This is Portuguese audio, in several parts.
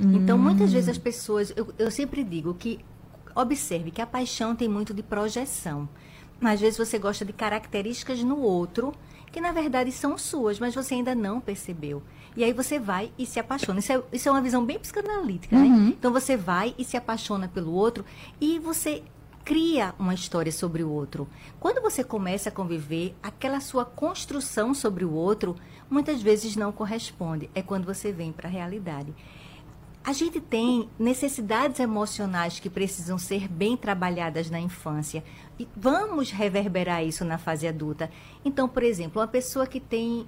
Então, muitas vezes as pessoas, eu sempre digo que, observe que a paixão tem muito de projeção. Às vezes você gosta de características no outro, que na verdade são suas, mas você ainda não percebeu. E aí você vai e se apaixona. Isso é uma visão bem psicanalítica, né? Então você vai e se apaixona pelo outro e você cria uma história sobre o outro. Quando você começa a conviver, aquela sua construção sobre o outro, muitas vezes não corresponde. É quando você vem para a realidade. A gente tem necessidades emocionais que precisam ser bem trabalhadas na infância. E vamos reverberar isso na fase adulta. Então, por exemplo, uma pessoa que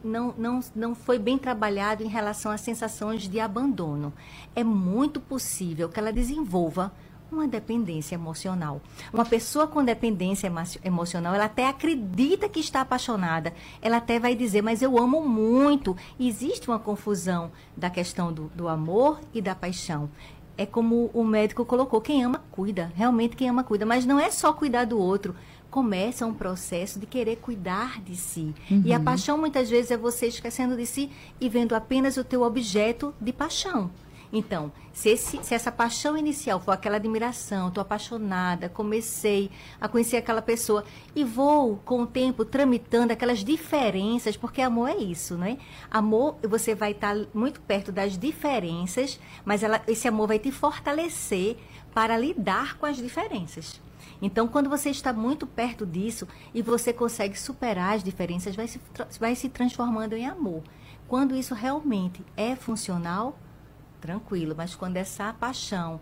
não foi bem trabalhado em relação às sensações de abandono. É muito possível que ela desenvolva uma dependência emocional. Uma pessoa com dependência emocional, ela até acredita que está apaixonada. Ela até vai dizer, mas eu amo muito. E existe uma confusão da questão do amor e da paixão. É como o médico colocou, quem ama, cuida. Realmente quem ama, cuida. Mas não é só cuidar do outro. Começa um processo de querer cuidar de si. E a paixão, muitas vezes, é você esquecendo de si e vendo apenas o teu objeto de paixão. Então, se essa paixão inicial for aquela admiração, estou apaixonada, comecei a conhecer aquela pessoa e vou, com o tempo, tramitando aquelas diferenças, porque amor é isso, né? Amor, você vai estar muito perto das diferenças, mas esse amor vai te fortalecer para lidar com as diferenças. Então, quando você está muito perto disso e você consegue superar as diferenças, vai se transformando em amor. Quando isso realmente é funcional, tranquilo, mas quando essa paixão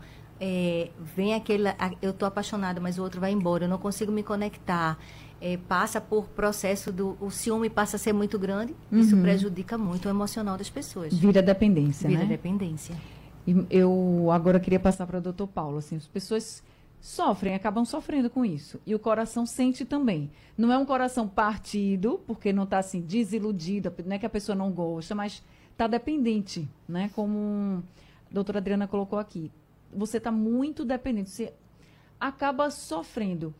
vem eu estou apaixonada, mas o outro vai embora, eu não consigo me conectar, passa por processo o ciúme passa a ser muito grande, isso prejudica muito o emocional das pessoas. Vira dependência, né? Vira dependência. E eu agora queria passar para o Dr. Paulo, assim, as pessoas acabam sofrendo com isso, e o coração sente também. Não é um coração partido, porque não está assim, desiludido, não é que a pessoa não gosta, mas está dependente, né? Como a doutora Adriana colocou aqui. Você está muito dependente, você acaba sofrendo.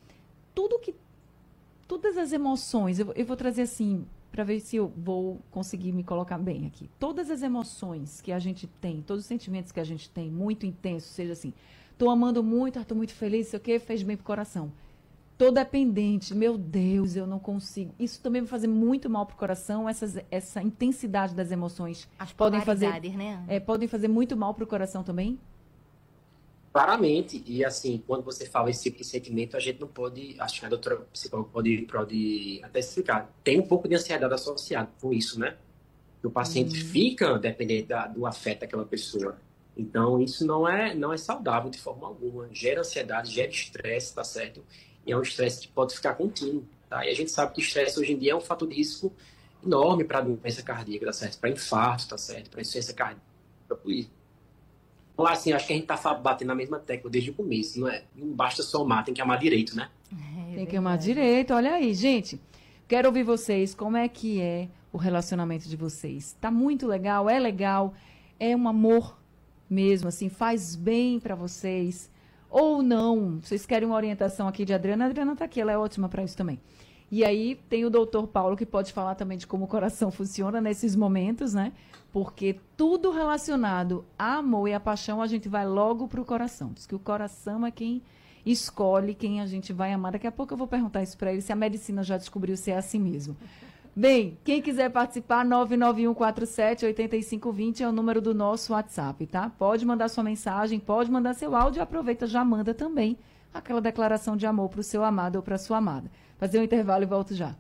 Todas as emoções, eu vou trazer assim, para ver se eu vou conseguir me colocar bem aqui. Todas as emoções que a gente tem, todos os sentimentos que a gente tem, muito intensos, seja assim, estou amando muito, estou muito feliz, sei o quê, fez bem pro coração. Estou dependente, meu Deus, eu não consigo. Isso também vai fazer muito mal para o coração, essa intensidade das emoções. As polaridades, né? Podem fazer muito mal para o coração também? Claramente, e assim, quando você fala esse tipo de sentimento, a gente não pode, acho que a doutora psicóloga pode até explicar, tem um pouco de ansiedade associada com isso, né? O paciente fica dependente do afeto daquela pessoa. Então, isso não é saudável de forma alguma. Gera ansiedade, gera estresse, tá certo? E é um estresse que pode ficar contínuo, tá? E a gente sabe que o estresse hoje em dia é um fator de risco enorme para doença cardíaca, tá certo? Para infarto, tá certo? Para insuficiência cardíaca, por isso. Então, assim, acho que a gente tá batendo na mesma tecla desde o começo, não é? Não basta somar, tem que amar direito, né? Tem que amar direito, olha aí, gente. Quero ouvir vocês, como é que é o relacionamento de vocês? Tá muito legal, é um amor mesmo, assim, faz bem para vocês? Ou não? Vocês querem uma orientação aqui de Adriana? A Adriana está aqui, ela é ótima para isso também. E aí tem o doutor Paulo, que pode falar também de como o coração funciona nesses momentos, né? Porque tudo relacionado a amor e a paixão, a gente vai logo para o coração. Diz que o coração é quem escolhe quem a gente vai amar. Daqui a pouco eu vou perguntar isso para ele, se a medicina já descobriu se é assim mesmo. Bem, quem quiser participar, 99147-8520 é o número do nosso WhatsApp, tá? Pode mandar sua mensagem, pode mandar seu áudio, aproveita, já manda também aquela declaração de amor para o seu amado ou para a sua amada. Fazer um intervalo e volto já.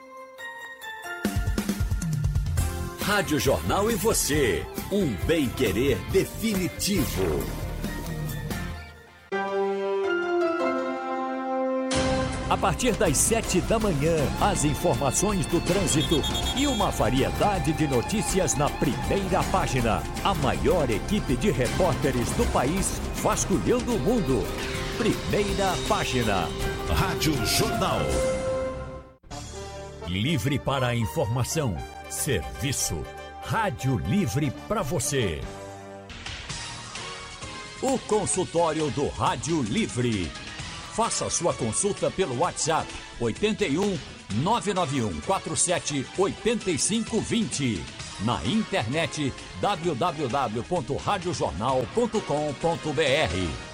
Rádio Jornal e você, um bem-querer definitivo. A partir das 7 da manhã, as informações do trânsito e uma variedade de notícias na primeira página. A maior equipe de repórteres do país vasculhando o mundo. Primeira página. Rádio Jornal. Livre para a informação. Serviço. Rádio Livre para você. O consultório do Rádio Livre. Faça sua consulta pelo WhatsApp 81 991 47 85 20. Na internet www.radiojornal.com.br.